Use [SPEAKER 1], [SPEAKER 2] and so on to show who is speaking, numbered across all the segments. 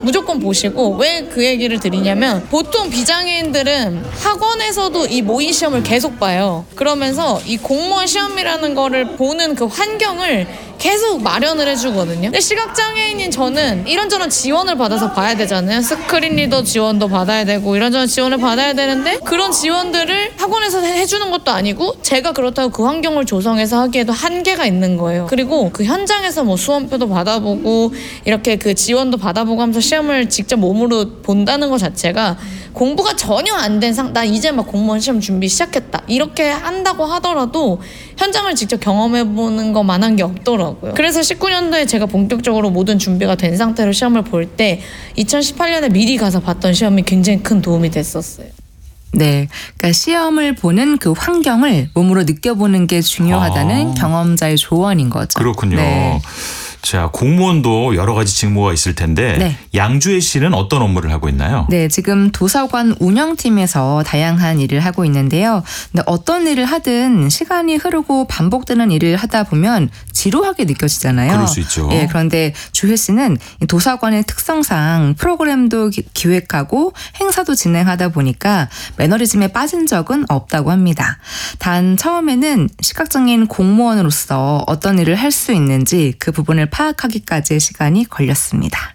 [SPEAKER 1] 무조건 보시고, 왜 그 얘기를 드리냐면 보통 비장애인들은 학원에서도 이 모의 시험을 계속 봐요. 그러면서 이 공무원 시험이라는 거를 보는 그 환경을 계속 마련을 해주거든요. 근데 시각장애인인 저는 이런저런 지원을 받아서 봐야 되잖아요. 스크린 리더 지원도 받아야 되고 이런저런 지원을 받아야 되는데, 그런 지원들을 학원에서 해주는 것도 아니고 제가 그렇다고 그 환경을 조성해서 하기에도 한계가 있는 거예요. 그리고 그 현장에서 뭐 수험표도 받아보고 이렇게 그 지원도 받아보고 하면서 시험을 직접 몸으로 본다는 것 자체가 공부가 전혀 안 된 나 이제 막 공무원 시험 준비 시작했다 이렇게 한다고 하더라도 현장을 직접 경험해보는 것만한 게 없더라고요. 그래서 19년도에 제가 본격적으로 모든 준비가 된 상태로 시험을 볼 때 2018년에 미리 가서 봤던 시험이 굉장히 큰 도움이 됐었어요.
[SPEAKER 2] 네, 그러니까 시험을 보는 그 환경을 몸으로 느껴보는 게 중요하다는 경험자의 조언인 거죠.
[SPEAKER 3] 그렇군요.
[SPEAKER 2] 네.
[SPEAKER 3] 자, 공무원도 여러 가지 직무가 있을 텐데
[SPEAKER 2] 네.
[SPEAKER 3] 양주혜 씨는 어떤 업무를 하고 있나요?
[SPEAKER 2] 네, 지금 도서관 운영팀에서 다양한 일을 하고 있는데요. 근데 어떤 일을 하든 시간이 흐르고 반복되는 일을 하다 보면 지루하게 느껴지잖아요.
[SPEAKER 3] 그럴 수 있죠.
[SPEAKER 2] 예, 그런데 주혜 씨는 도서관의 특성상 프로그램도 기획하고 행사도 진행하다 보니까 매너리즘에 빠진 적은 없다고 합니다. 단 처음에는 시각장애인 공무원으로서 어떤 일을 할 수 있는지 그 부분을 파악하기까지의 시간이 걸렸습니다.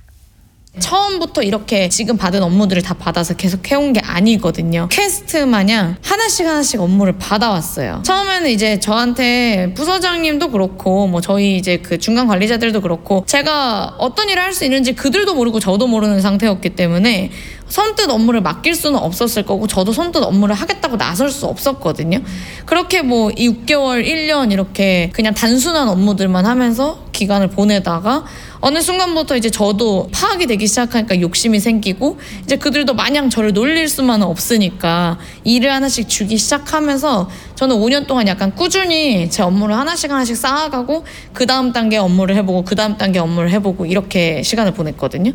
[SPEAKER 1] 처음부터 이렇게 지금 받은 업무들을 다 받아서 계속 해온 게 아니거든요. 퀘스트 마냥 하나씩 업무를 받아왔어요. 처음에는 이제 저한테 부서장님도 그렇고 뭐 저희 이제 그 중간 관리자들도 그렇고 제가 어떤 일을 할 수 있는지 그들도 모르고 저도 모르는 상태였기 때문에 선뜻 업무를 맡길 수는 없었을 거고 저도 선뜻 업무를 하겠다고 나설 수 없었거든요. 그렇게 뭐 6개월, 1년 이렇게 그냥 단순한 업무들만 하면서 기간을 보내다가 어느 순간부터 이제 저도 파악이 되기 시작하니까 욕심이 생기고 이제 그들도 마냥 저를 놀릴 수만은 없으니까 일을 하나씩 주기 시작하면서 저는 5년 동안 약간 꾸준히 제 업무를 하나씩 쌓아가고 그 다음 단계 업무를 해보고 그 다음 단계 업무를 해보고 이렇게 시간을 보냈거든요.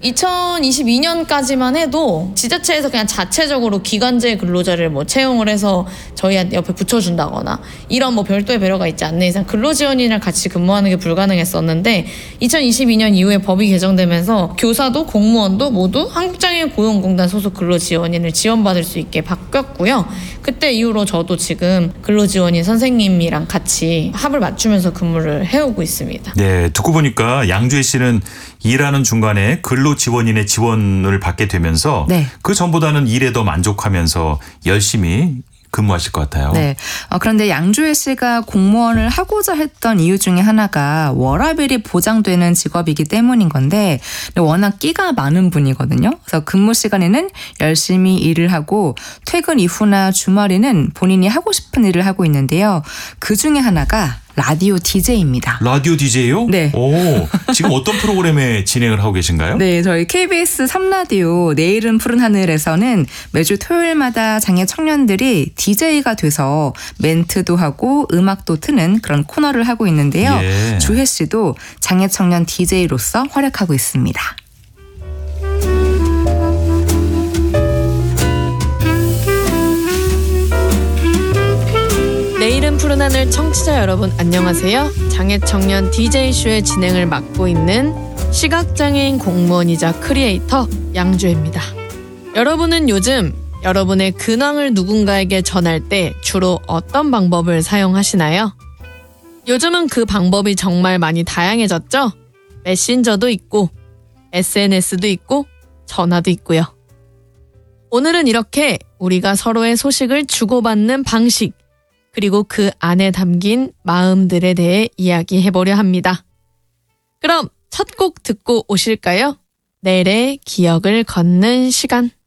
[SPEAKER 1] 2022년까지만 해도 지자체에서 그냥 자체적으로 기간제 근로자를 뭐 채용을 해서 저희한테 옆에 붙여준다거나 이런 뭐 별도의 배려가 있지 않는 이상 근로지원인이랑 같이 근무하는 게 불가능했었는데 2022년 이후에 법이 개정되면서 교사도 공무원도 모두 한국장애인 고용공단 소속 근로지원인을 지원받을 수 있게 바뀌었고요. 그때 이후로 저도 지금 근로지원인 선생님이랑 같이 합을 맞추면서 근무를 해오고 있습니다.
[SPEAKER 3] 네, 듣고 보니까 양주혜 씨는 일하는 중간에 근로지원인의 지원을 받게 되면서
[SPEAKER 2] 네.
[SPEAKER 3] 그 전보다는 일에 더 만족하면서 열심히 근무하실 것 같아요.
[SPEAKER 2] 네. 그런데 양주혜 씨가 공무원을 하고자 했던 이유 중에 하나가 워라밸이 보장되는 직업이기 때문인 건데 워낙 끼가 많은 분이거든요. 그래서 근무 시간에는 열심히 일을 하고 퇴근 이후나 주말에는 본인이 하고 싶은 일을 하고 있는데요. 그 중에 하나가 라디오 DJ입니다.
[SPEAKER 3] 라디오 DJ요?
[SPEAKER 2] 네.
[SPEAKER 3] 오, 지금 어떤 프로그램에 진행을 하고 계신가요?
[SPEAKER 2] 네, 저희 KBS 3라디오 내일은 푸른 하늘에서는 매주 토요일마다 장애 청년들이 DJ가 돼서 멘트도 하고 음악도 트는 그런 코너를 하고 있는데요.
[SPEAKER 3] 예.
[SPEAKER 2] 주혜 씨도 장애 청년 DJ로서 활약하고 있습니다.
[SPEAKER 1] 내일은 푸른 하늘 청취자 여러분 안녕하세요. 장애청년 DJ쇼의 진행을 맡고 있는 시각장애인 공무원이자 크리에이터 양주혜입니다. 여러분은 요즘 여러분의 근황을 누군가에게 전할 때 주로 어떤 방법을 사용하시나요? 요즘은 그 방법이 정말 많이 다양해졌죠? 메신저도 있고 SNS도 있고 전화도 있고요. 오늘은 이렇게 우리가 서로의 소식을 주고받는 방식 그리고 그 안에 담긴 마음들에 대해 이야기해보려 합니다. 그럼 첫 곡 듣고 오실까요? 넬의 기억을 걷는 시간.